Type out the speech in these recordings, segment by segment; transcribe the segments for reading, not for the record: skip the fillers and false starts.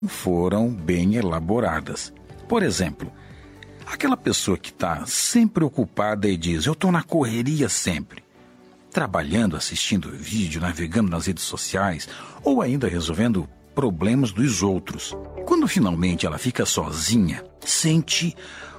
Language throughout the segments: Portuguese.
foram bem elaboradas. Por exemplo, aquela pessoa que está sempre ocupada e diz: eu estou na correria sempre, trabalhando, assistindo vídeo, navegando nas redes sociais ou ainda resolvendo problemas dos outros. Quando finalmente ela fica sozinha, sente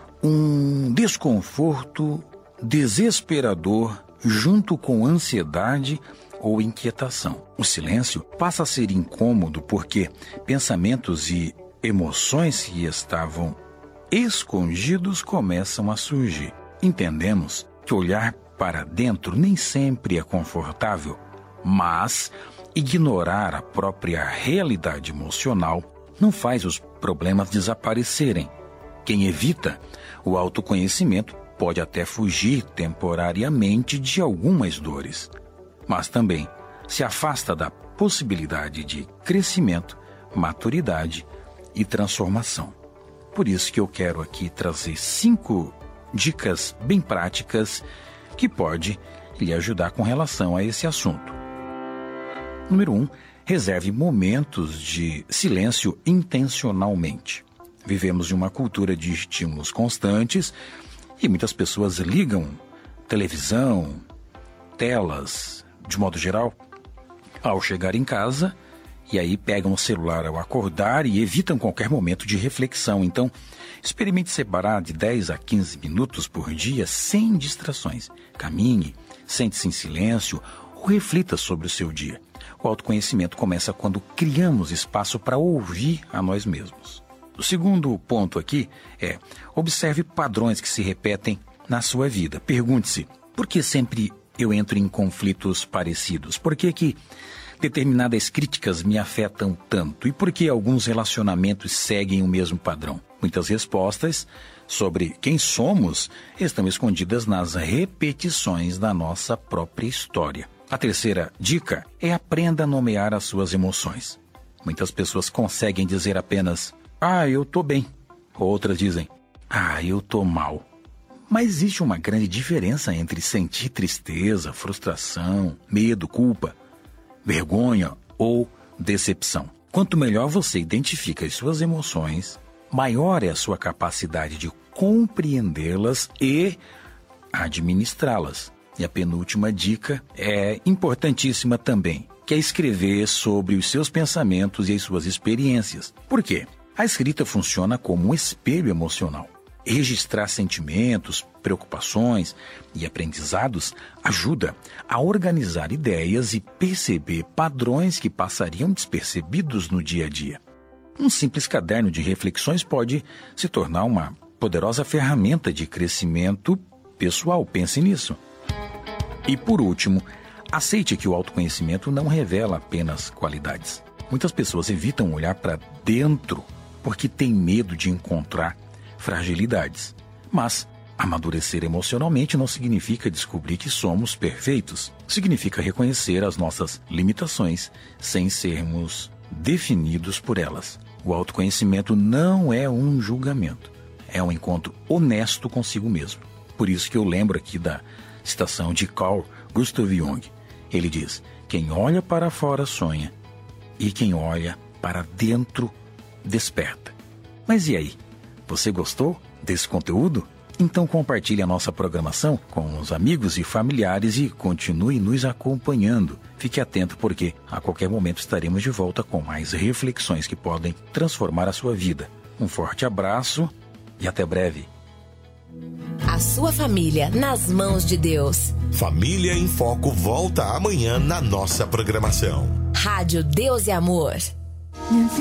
um desconforto desesperador junto com ansiedade ou inquietação. O silêncio passa a ser incômodo porque pensamentos e emoções que estavam escondidos começam a surgir. Entendemos que olhar para dentro nem sempre é confortável, mas ignorar a própria realidade emocional não faz os problemas desaparecerem. Quem evita o autoconhecimento pode até fugir temporariamente de algumas dores, mas também se afasta da possibilidade de crescimento, maturidade e transformação. Por isso que eu quero aqui trazer 5 dicas bem práticas que pode lhe ajudar com relação a esse assunto. Número 1, reserve momentos de silêncio intencionalmente. Vivemos em uma cultura de estímulos constantes e muitas pessoas ligam televisão, telas, de modo geral, ao chegar em casa, e aí pegam o celular ao acordar e evitam qualquer momento de reflexão. Então, experimente separar de 10 a 15 minutos por dia sem distrações. Caminhe, sente-se em silêncio ou reflita sobre o seu dia. O autoconhecimento começa quando criamos espaço para ouvir a nós mesmos. O segundo ponto aqui é: observe padrões que se repetem na sua vida. Pergunte-se: por que sempre eu entro em conflitos parecidos? Por que determinadas críticas me afetam tanto? E por que alguns relacionamentos seguem o mesmo padrão? Muitas respostas sobre quem somos estão escondidas nas repetições da nossa própria história. A terceira dica é: aprenda a nomear as suas emoções. Muitas pessoas conseguem dizer apenas: eu tô bem. Outras dizem: eu tô mal. Mas existe uma grande diferença entre sentir tristeza, frustração, medo, culpa, vergonha ou decepção. Quanto melhor você identifica as suas emoções, maior é a sua capacidade de compreendê-las e administrá-las. E a penúltima dica é importantíssima também, que é escrever sobre os seus pensamentos e as suas experiências. Por quê? A escrita funciona como um espelho emocional. Registrar sentimentos, preocupações e aprendizados ajuda a organizar ideias e perceber padrões que passariam despercebidos no dia a dia. Um simples caderno de reflexões pode se tornar uma poderosa ferramenta de crescimento pessoal. Pense nisso. E por último, aceite que o autoconhecimento não revela apenas qualidades. Muitas pessoas evitam olhar para dentro porque têm medo de encontrar fragilidades. Mas amadurecer emocionalmente não significa descobrir que somos perfeitos. Significa reconhecer as nossas limitações sem sermos definidos por elas. O autoconhecimento não é um julgamento. É um encontro honesto consigo mesmo. Por isso que eu lembro aqui da citação de Carl Gustav Jung. Ele diz: quem olha para fora sonha, e quem olha para dentro desperta. Mas e aí? Você gostou desse conteúdo? Então compartilhe a nossa programação com os amigos e familiares e continue nos acompanhando. Fique atento porque a qualquer momento estaremos de volta com mais reflexões que podem transformar a sua vida. Um forte abraço e até breve. A sua família nas mãos de Deus. Família em Foco volta amanhã na nossa programação. Rádio Deus e Amor.